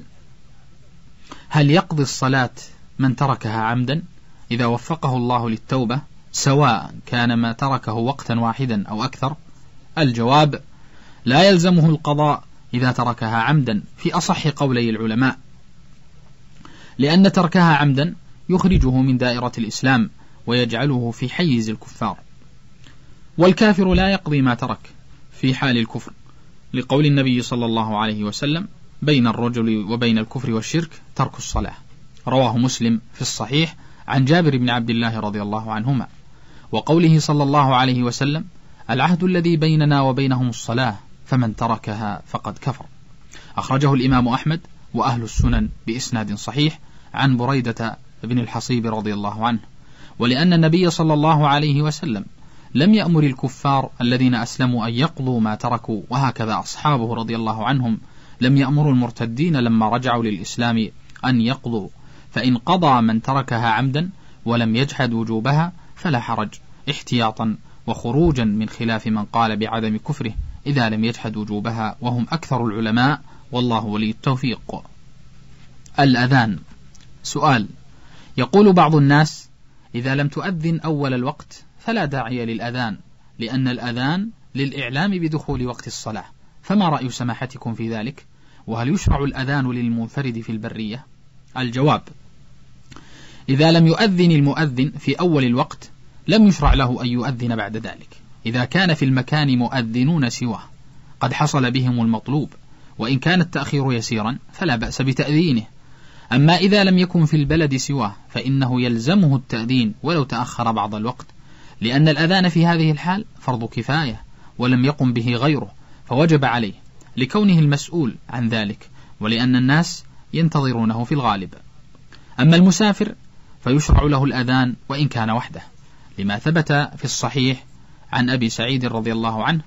هل يقضي الصلاة من تركها عمدا إذا وفقه الله للتوبة، سواء كان ما تركه وقتا واحدا أو أكثر؟ الجواب: لا يلزمه القضاء إذا تركها عمدا في أصح قولي العلماء، لأن تركها عمدا يخرجه من دائرة الإسلام ويجعله في حيز الكفار، والكافر لا يقضي ما ترك في حال الكفر، لقول النبي صلى الله عليه وسلم: بين الرجل وبين الكفر والشرك ترك الصلاة. رواه مسلم في الصحيح عن جابر بن عبد الله رضي الله عنهما، وقوله صلى الله عليه وسلم: العهد الذي بيننا وبينهم الصلاة، فمن تركها فقد كفر. أخرجه الإمام أحمد وأهل السنن بإسناد صحيح عن بريدة بن الحصيب رضي الله عنه، ولأن النبي صلى الله عليه وسلم لم يأمر الكفار الذين أسلموا أن يقضوا ما تركوا، وهكذا أصحابه رضي الله عنهم لم يأمروا المرتدين لما رجعوا للإسلام أن يقضوا، فإن قضى من تركها عمدا ولم يجحد وجوبها فلا حرج، احتياطا وخروجا من خلاف من قال بعدم كفره إذا لم يجحد وجوبها، وهم أكثر العلماء، والله ولي التوفيق. الأذان. سؤال: يقول بعض الناس: إذا لم تؤذن أول الوقت فلا داعي للأذان، لأن الأذان للإعلام بدخول وقت الصلاة، فما رأي سماحتكم في ذلك؟ وهل يشرع الأذان للمنفرد في البرية؟ الجواب: إذا لم يؤذن المؤذن في أول الوقت لم يشرع له أن يؤذن بعد ذلك، إذا كان في المكان مؤذنون سواه قد حصل بهم المطلوب، وإن كان التأخير يسيرا فلا بأس بتأذينه. أما إذا لم يكن في البلد سواه فإنه يلزمه التأذين ولو تأخر بعض الوقت، لأن الأذان في هذه الحال فرض كفاية ولم يقم به غيره، فوجب عليه لكونه المسؤول عن ذلك، ولأن الناس ينتظرونه في الغالب. أما المسافر فيشرع له الأذان وإن كان وحده، لما ثبت في الصحيح عن أبي سعيد رضي الله عنه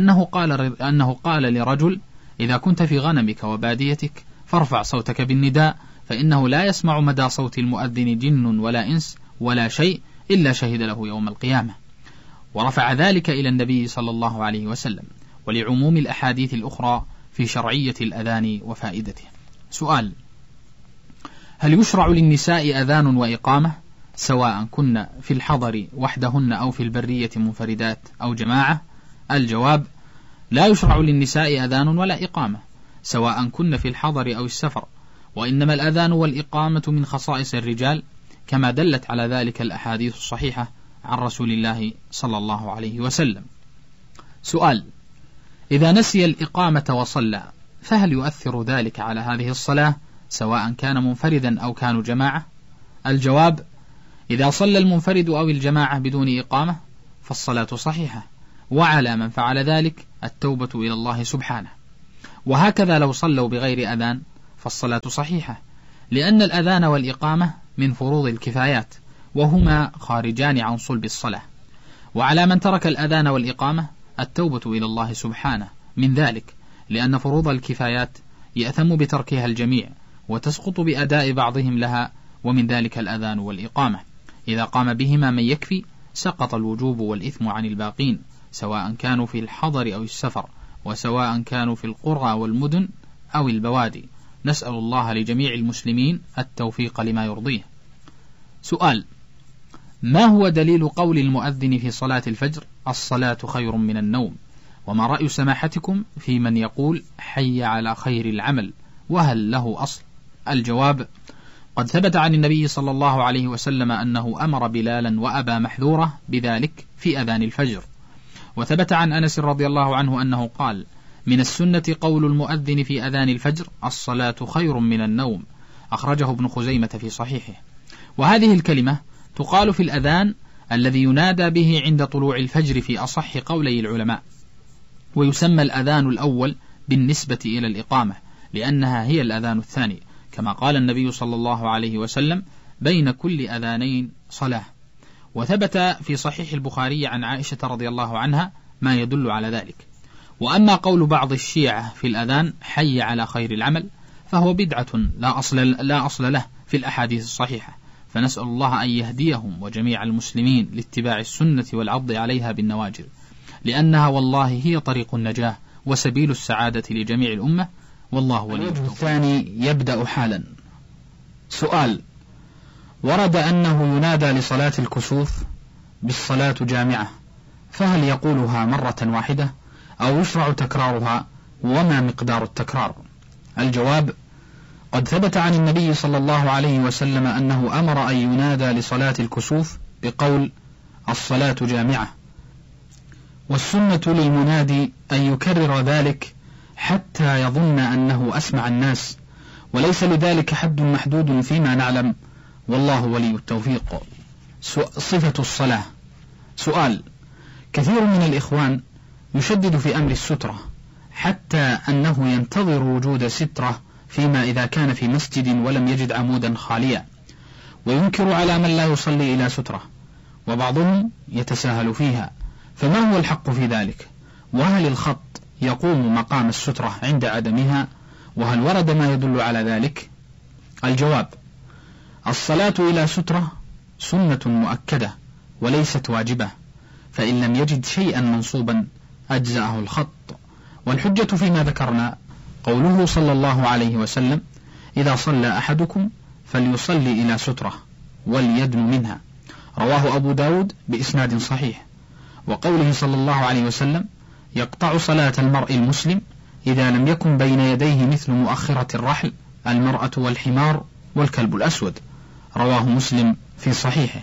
أنه قال لرجل: إذا كنت في غنمك وباديتك فارفع صوتك بالنداء، فإنه لا يسمع مدى صوت المؤذن جن ولا إنس ولا شيء إلا شهد له يوم القيامة. ورفع ذلك إلى النبي صلى الله عليه وسلم، ولعموم الأحاديث الأخرى في شرعية الأذان وفائدته. سؤال: هل يشرع للنساء أذان وإقامة سواء كن في الحضر وحدهن أو في البرية منفردات أو جماعة؟ الجواب: لا يشرع للنساء أذان ولا إقامة سواء كن في الحضر أو السفر، وإنما الأذان والإقامة من خصائص الرجال، كما دلت على ذلك الأحاديث الصحيحة عن رسول الله صلى الله عليه وسلم. سؤال: إذا نسي الإقامة وصلى فهل يؤثر ذلك على هذه الصلاة سواء كان منفردا أو كانوا جماعة؟ الجواب: إذا صلى المنفرد أو الجماعة بدون إقامة فالصلاة صحيحة، وعلى من فعل ذلك التوبة إلى الله سبحانه. وهكذا لو صلوا بغير أذان فالصلاة صحيحة، لأن الأذان والإقامة من فروض الكفايات، وهما خارجان عن صلب الصلاة. وعلى من ترك الأذان والإقامة التوبة إلى الله سبحانه من ذلك، لأن فروض الكفايات يأثم بتركها الجميع، وتسقط بأداء بعضهم لها، ومن ذلك الأذان والإقامة. إذا قام بهما من يكفي سقط الوجوب والإثم عن الباقين، سواء كانوا في الحضر أو السفر، وسواء كانوا في القرى والمدن أو البوادي. نسأل الله لجميع المسلمين التوفيق لما يرضيه. سؤال: ما هو دليل قول المؤذن في صلاة الفجر الصلاة خير من النوم؟ وما رأي سماحتكم في من يقول حي على خير العمل، وهل له أصل؟ الجواب: قد ثبت عن النبي صلى الله عليه وسلم أنه أمر بلالا وأبا محذورة بذلك في أذان الفجر. وثبت عن أنس رضي الله عنه أنه قال: من السنة قول المؤذن في أذان الفجر الصلاة خير من النوم. أخرجه ابن خزيمة في صحيحه. وهذه الكلمة تقال في الأذان الذي ينادى به عند طلوع الفجر في أصح قولي العلماء، ويسمى الأذان الأول بالنسبة إلى الإقامة، لأنها هي الأذان الثاني، كما قال النبي صلى الله عليه وسلم: بين كل أذانين صلاة. وثبت في صحيح البخاري عن عائشة رضي الله عنها ما يدل على ذلك. وأما قول بعض الشيعة في الأذان حي على خير العمل فهو بدعة لا أصل له في الأحاديث الصحيحة، فنسأل الله أن يهديهم وجميع المسلمين لاتباع السنة والعض عليها بالنواجذ، لأنها والله هي طريق النجاة وسبيل السعادة لجميع الأمة، والله ولي التوفيق. الثاني يبدأ حالا. سؤال: ورد أنه ينادى لصلاة الكسوف بالصلاة جامعة، فهل يقولها مرة واحدة أو يشرع تكرارها، وما مقدار التكرار؟ الجواب: قد ثبت عن النبي صلى الله عليه وسلم أنه أمر أن ينادى لصلاة الكسوف بقول الصلاة جامعة، والسنة للمنادي أن يكرر ذلك حتى يظن أنه أسمع الناس، وليس لذلك حد محدود فيما نعلم، والله ولي التوفيق. صفة الصلاة. سؤال: كثير من الإخوان يشدد في أمر السترة، حتى أنه ينتظر وجود سترة فيما إذا كان في مسجد ولم يجد عمودا خاليا، وينكر على من لا يصلي إلى سترة، وبعضهم يتساهل فيها، فما هو الحق في ذلك؟ وهل الخط يقوم مقام السترة عند عدمها؟ وهل ورد ما يدل على ذلك؟ الجواب: الصلاة إلى سترة سنة مؤكدة وليست واجبة، فإن لم يجد شيئا منصوبا أجزأه الخط. والحجة فيما ذكرنا قوله صلى الله عليه وسلم: إذا صلى أحدكم فليصلي إلى سترة وليدن منها، رواه أبو داود بإسناد صحيح. وقوله صلى الله عليه وسلم: يقطع صلاة المرء المسلم إذا لم يكن بين يديه مثل مؤخرة الرحل المرأة والحمار والكلب الأسود، رواه مسلم في صحيحه.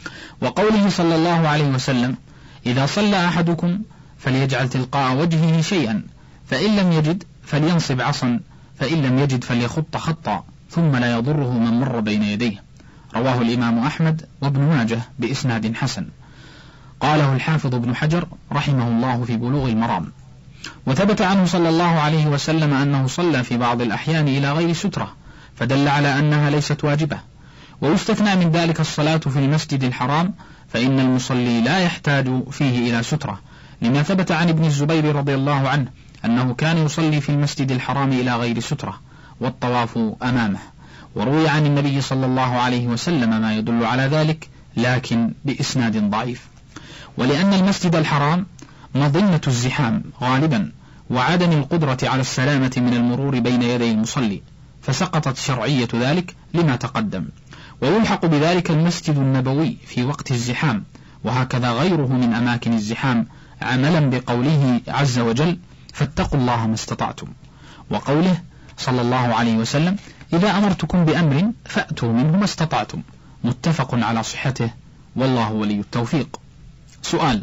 وقوله صلى الله عليه وسلم: إذا صلى أحدكم فليجعل تلقاء وجهه شيئا، فإن لم يجد فلينصب عصا، فإن لم يجد فليخط خطا، ثم لا يضره من مر بين يديه، رواه الإمام أحمد وابن ماجه بإسناد حسن. قاله الحافظ ابن حجر رحمه الله في بلوغ المرام. وثبت عنه صلى الله عليه وسلم أنه صلى في بعض الأحيان إلى غير سترة، فدل على أنها ليست واجبة. ويستثنى من ذلك الصلاة في المسجد الحرام، فإن المصلي لا يحتاج فيه إلى سترة، لما ثبت عن ابن الزبير رضي الله عنه أنه كان يصلي في المسجد الحرام إلى غير سترة والطواف أمامه. وروي عن النبي صلى الله عليه وسلم ما يدل على ذلك، لكن بإسناد ضعيف. ولأن المسجد الحرام مظنة الزحام غالبا، وعدم القدرة على السلامة من المرور بين يدي المصلي، فسقطت شرعية ذلك لما تقدم. ويلحق بذلك المسجد النبوي في وقت الزحام، وهكذا غيره من أماكن الزحام، عملا بقوله عز وجل: فاتقوا الله ما استطعتم، وقوله صلى الله عليه وسلم: إذا أمرتكم بأمر فأتوا منه ما استطعتم، متفق على صحته، والله ولي التوفيق. سؤال: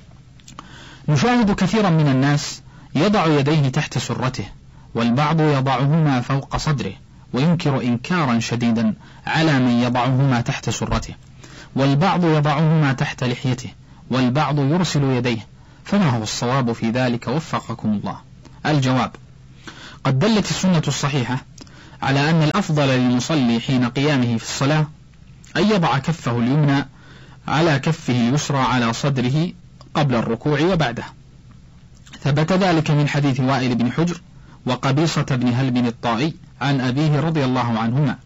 نشاهد كثيرا من الناس يضع يديه تحت سرته، والبعض يضعهما فوق صدره، وينكر إنكارا شديدا على من يضعهما تحت سرته، والبعض يضعهما تحت لحيته، والبعض يرسل يديه، فما هو الصواب في ذلك وفقكم الله؟ الجواب: قد دلت السنة الصحيحة على أن الأفضل للمصلي حين قيامه في الصلاة أن يضع كفه اليمنى على كفه اليسرى على صدره قبل الركوع وبعده. ثبت ذلك من حديث وائل بن حجر وقبيصة بن هلب الطائي عن أبيه رضي الله عنهما